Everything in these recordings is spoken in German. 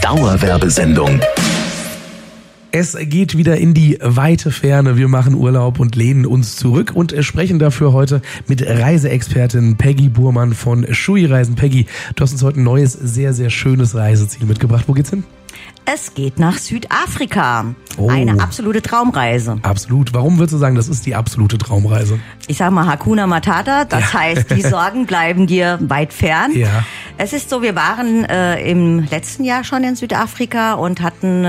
Dauerwerbesendung. Es geht wieder in die weite Ferne. Wir machen Urlaub und lehnen uns zurück und sprechen dafür heute mit Reiseexpertin Peggy Burmann von Shui Reisen. Peggy, du hast uns heute ein neues, sehr, sehr schönes Reiseziel mitgebracht. Wo geht's hin? Es geht nach Südafrika. Oh. Eine absolute Traumreise. Absolut. Warum würdest du sagen, das ist die absolute Traumreise? Ich sag mal Hakuna Matata, das heißt, die Sorgen bleiben dir weit fern. Ja. Es ist so, wir waren im letzten Jahr schon in Südafrika und hatten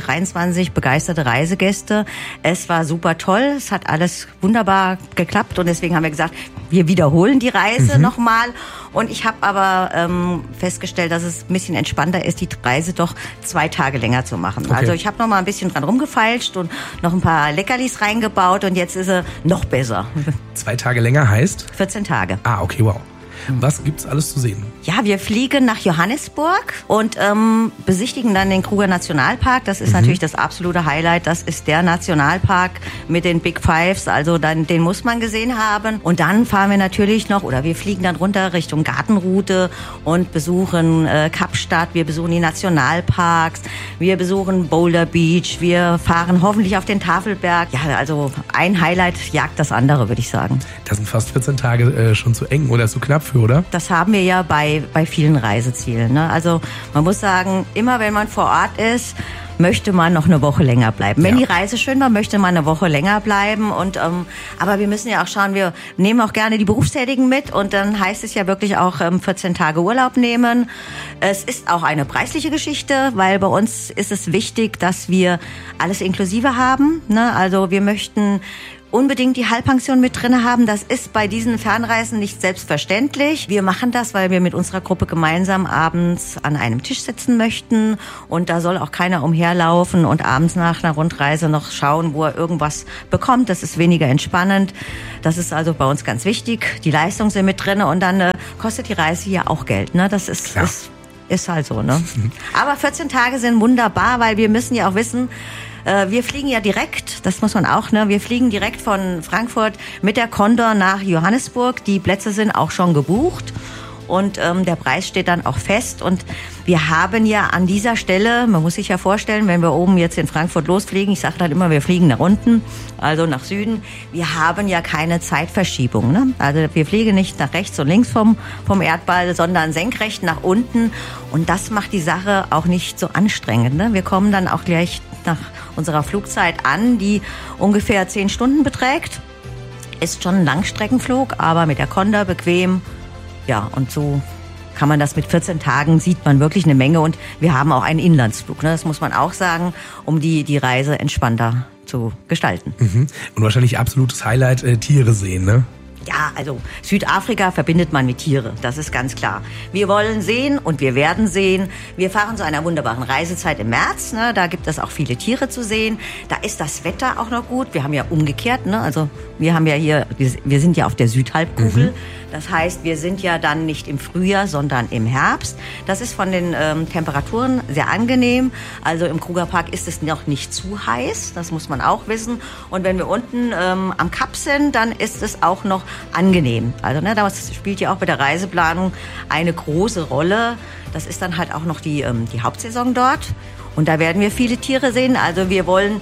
23 begeisterte Reisegäste. Es war super toll, es hat alles wunderbar geklappt und deswegen haben wir gesagt, wir wiederholen die Reise nochmal. Und ich habe aber festgestellt, dass es ein bisschen entspannter ist, die Reise doch 2 Tage länger zu machen. Okay. Also ich habe noch mal ein bisschen dran rumgefeilscht und noch ein paar Leckerlis reingebaut und jetzt ist sie noch besser. 2 Tage länger heißt? 14 Tage. Ah, okay, wow. Was gibt's alles zu sehen? Ja, wir fliegen nach Johannesburg und besichtigen dann den Kruger Nationalpark. Das ist natürlich das absolute Highlight. Das ist der Nationalpark mit den Big Fives. Also den muss man gesehen haben. Und dann fahren wir natürlich noch, oder wir fliegen dann runter Richtung Gartenroute und besuchen Kapstadt. Wir besuchen die Nationalparks. Wir besuchen Boulder Beach. Wir fahren hoffentlich auf den Tafelberg. Ja, also ein Highlight jagt das andere, würde ich sagen. Das sind fast 14 Tage schon zu eng oder zu knapp für, oder? Das haben wir ja bei vielen Reisezielen. Ne? Also man muss sagen, immer wenn man vor Ort ist, möchte man noch eine Woche länger bleiben. Wenn die Reise schön war, möchte man eine Woche länger bleiben. Und aber wir müssen ja auch schauen, wir nehmen auch gerne die Berufstätigen mit. Und dann heißt es ja wirklich auch 14 Tage Urlaub nehmen. Es ist auch eine preisliche Geschichte, weil bei uns ist es wichtig, dass wir alles inklusive haben. Ne? Also wir möchten unbedingt die Halbpension mit drin haben. Das ist bei diesen Fernreisen nicht selbstverständlich. Wir machen das, weil wir mit unserer Gruppe gemeinsam abends an einem Tisch sitzen möchten. Und da soll auch keiner umherlaufen und abends nach einer Rundreise noch schauen, wo er irgendwas bekommt. Das ist weniger entspannend. Das ist also bei uns ganz wichtig. Die Leistungen sind mit drin und dann kostet die Reise hier auch Geld. Ne? Das ist halt so. Ne? Aber 14 Tage sind wunderbar, weil wir müssen ja auch wissen, wir fliegen ja direkt, das muss man auch, ne? Wir fliegen direkt von Frankfurt mit der Condor nach Johannesburg. Die Plätze sind auch schon gebucht und der Preis steht dann auch fest. Und wir haben ja an dieser Stelle, man muss sich ja vorstellen, wenn wir oben jetzt in Frankfurt losfliegen, ich sage dann immer, wir fliegen nach unten, also nach Süden, wir haben ja keine Zeitverschiebung. Ne? Also wir fliegen nicht nach rechts und links vom Erdball, sondern senkrecht nach unten. Und das macht die Sache auch nicht so anstrengend. Ne? Wir kommen dann auch gleich nach unserer Flugzeit an, die ungefähr 10 Stunden beträgt. Ist schon ein Langstreckenflug, aber mit der Condor bequem. Ja, und so kann man das mit 14 Tagen, sieht man wirklich eine Menge. Und wir haben auch einen Inlandsflug, ne? Das muss man auch sagen, um die Reise entspannter zu gestalten. Und wahrscheinlich absolutes Highlight, Tiere sehen, ne? Ja, also Südafrika verbindet man mit Tiere, das ist ganz klar. Wir wollen sehen und wir werden sehen. Wir fahren zu einer wunderbaren Reisezeit im März, ne? Da gibt es auch viele Tiere zu sehen. Da ist das Wetter auch noch gut. Wir haben ja umgekehrt, ne? Also wir haben ja hier, wir sind ja auf der Südhalbkugel. Das heißt, wir sind ja dann nicht im Frühjahr, sondern im Herbst. Das ist von den Temperaturen sehr angenehm. Also im Krugerpark ist es noch nicht zu heiß, das muss man auch wissen. Und wenn wir unten am Kap sind, dann ist es auch noch angenehm. Also ne, das spielt ja auch bei der Reiseplanung eine große Rolle. Das ist dann halt auch noch die Hauptsaison dort. Und da werden wir viele Tiere sehen. Also wir wollen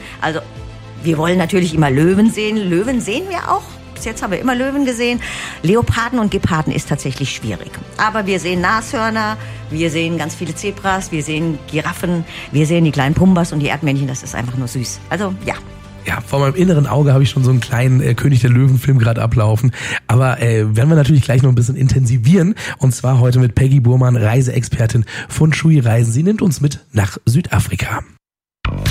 natürlich immer Löwen sehen. Löwen sehen wir auch. Bis jetzt haben wir immer Löwen gesehen. Leoparden und Geparden ist tatsächlich schwierig. Aber wir sehen Nashörner, wir sehen ganz viele Zebras, wir sehen Giraffen, wir sehen die kleinen Pumbas und die Erdmännchen. Das ist einfach nur süß. Also ja. Ja, vor meinem inneren Auge habe ich schon so einen kleinen König der Löwen-Film gerade ablaufen. Aber werden wir natürlich gleich noch ein bisschen intensivieren. Und zwar heute mit Peggy Burmann, Reiseexpertin von Shui Reisen. Sie nimmt uns mit nach Südafrika.